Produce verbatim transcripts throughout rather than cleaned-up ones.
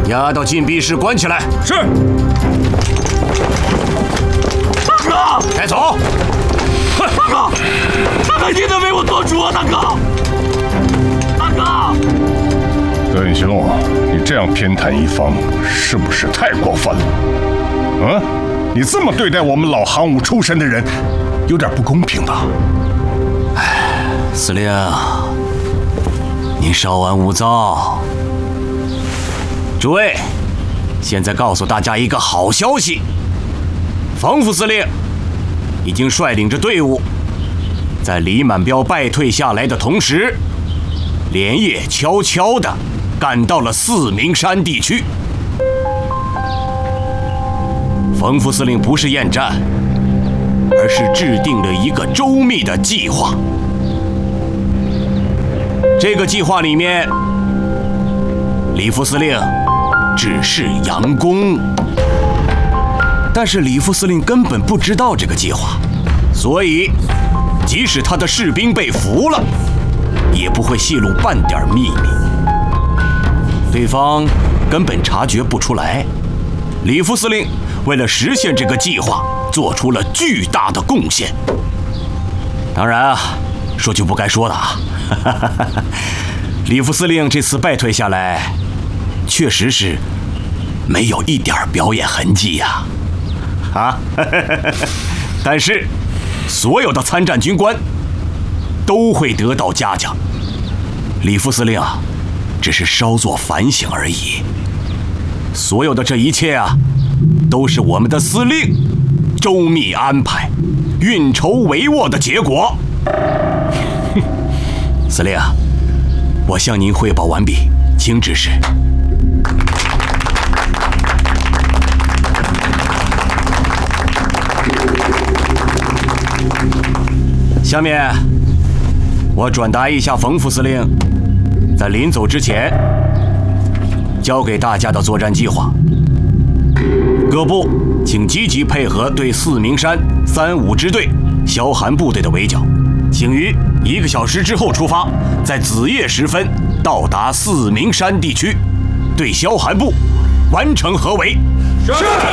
押到禁闭室关起来。 是。 大哥， 带走。 大哥，大哥，你得为我做主啊，大哥！大哥， 段兄，你这样偏袒一方，是不是太过分了？嗯，你这么对待我们老行伍出身的人，有点不公平吧？ 哎，司令，您稍安勿躁。诸位，现在告诉大家一个好消息，冯副司令已经率领着队伍，在李满标败退下来的同时，连夜悄悄地赶到了四明山地区。冯副司令不是厌战，而是制定了一个周密的计划。这个计划里面，李副司令只是佯攻，但是李副司令根本不知道这个计划，所以即使他的士兵被俘了，也不会泄露半点秘密，对方根本察觉不出来。李副司令为了实现这个计划，做出了巨大的贡献。当然啊，说句不该说的啊，李副司令这次败退下来，确实是没有一点表演痕迹呀，啊！但是所有的参战军官都会得到嘉奖。李副司令啊，只是稍作反省而已。所有的这一切啊，都是我们的司令周密安排、运筹帷幄的结果。司令，我向您汇报完毕，请指示。下面，我转达一下冯副司令在临走之前交给大家的作战计划。各部请积极配合对四明山三五支队萧寒部队的围剿，请于一个小时之后出发，在子夜时分到达四明山地区，对萧寒部完成合围。 是。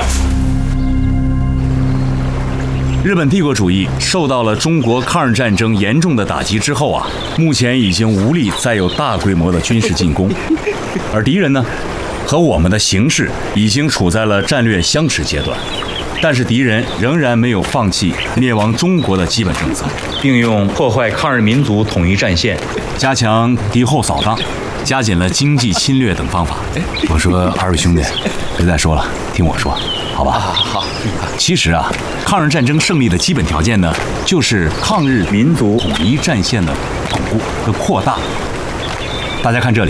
日本帝国主义受到了中国抗日战争严重的打击之后啊，目前已经无力再有大规模的军事进攻，而敌人呢，和我们的形势已经处在了战略相持阶段，但是敌人仍然没有放弃灭亡中国的基本政策，并用破坏抗日民族统一战线、加强敌后扫荡、加紧了经济侵略等方法。我说二位兄弟，别再说了，听我说，好吧？好。其实啊，抗日战争胜利的基本条件呢，就是抗日民族统一战线的巩固和扩大。大家看这里。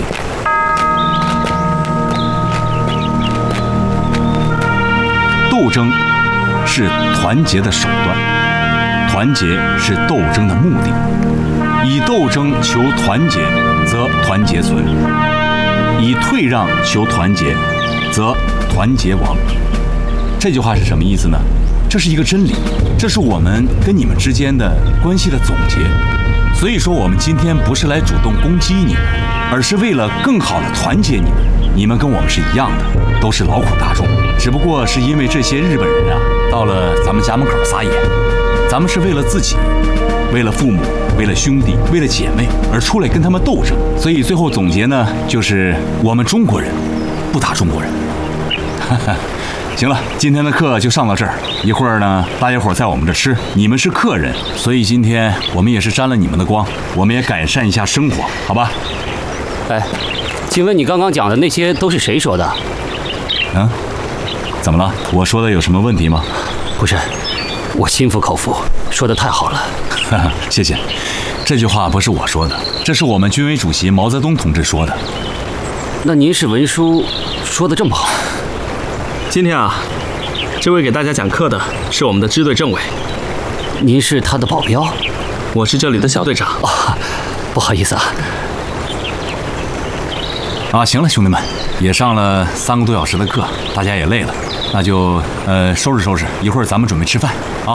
斗争是团结的手段，团结是斗争的目的。以斗争求团结，则团结存；以退让求团结，则团结亡。这句话是什么意思呢？这是一个真理，这是我们跟你们之间的关系的总结。所以说，我们今天不是来主动攻击你们，而是为了更好的团结你们。你们跟我们是一样的，都是劳苦大众，只不过是因为这些日本人啊，到了咱们家门口撒野，咱们是为了自己，为了父母，为了兄弟，为了姐妹而出来跟他们斗争。所以最后总结呢，就是我们中国人不打中国人。行了，今天的课就上到这儿。一会儿呢，大家伙在我们这吃，你们是客人，所以今天我们也是沾了你们的光，我们也改善一下生活，好吧？ 哎，请问你刚刚讲的那些都是谁说的？ 嗯，怎么了？我说的有什么问题吗？ 不是，我心服口服，说的太好了。 谢谢。这句话不是我说的，这是我们军委主席毛泽东同志说的。 那您是文书说的这么好？ 今天啊，这位给大家讲课的是我们的支队政委。 您是他的保镖？ 我是这里的小队长。 哦，不好意思啊。 啊，行了，兄弟们，也上了三个多小时的课，大家也累了，那就呃收拾收拾，一会儿咱们准备吃饭啊。